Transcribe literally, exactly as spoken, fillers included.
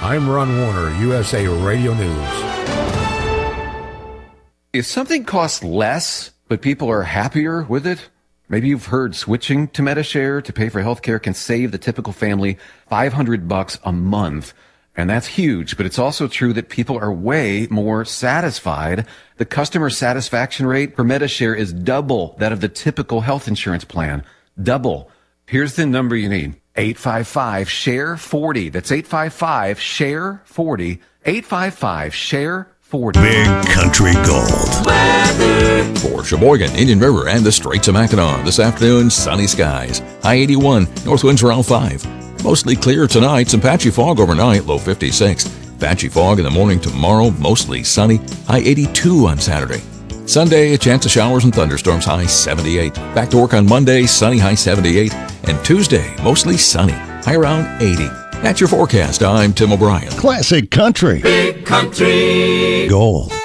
I'm Ron Warner, U S A Radio News. If something costs less, but people are happier with it, maybe you've heard switching to Medi-Share to pay for healthcare can save the typical family five hundred bucks a month. And that's huge, but it's also true that people are way more satisfied. The customer satisfaction rate for Medi-Share is double that of the typical health insurance plan. Double. Here's the number you need. eight five five, share forty. That's eight five five, share forty. eight five five, share forty. Big Country Gold. Weather. For Sheboygan, Indian River, and the Straits of Mackinac. This afternoon, sunny skies. High eighty-one. North winds around five. Mostly clear tonight. Some patchy fog overnight. Low fifty-six. Patchy fog in the morning tomorrow. Mostly sunny. High eighty-two on Saturday. Sunday, a chance of showers and thunderstorms. High seventy-eight. Back to work on Monday. Sunny. High seventy-eight. And Tuesday, mostly sunny. High around eighty. That's your forecast. I'm Tim O'Brien. Classic Country. Big Country Gold.